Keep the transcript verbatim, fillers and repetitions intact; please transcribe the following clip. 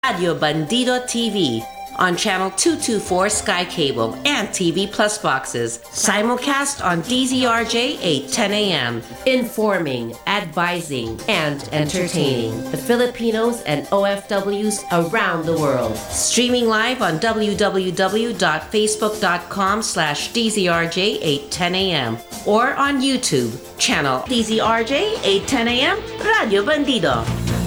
Radio Bandido T V on channel two twenty-four Sky Cable and T V Plus boxes. Simulcast on D Z R J eight ten a.m. Informing, advising, and entertaining the Filipinos and O F Ws around the world. Streaming live on w w w dot facebook dot com slash D Z R J eight ten a.m. or on YouTube, channel D Z R J eight ten a.m. Radio Bandido.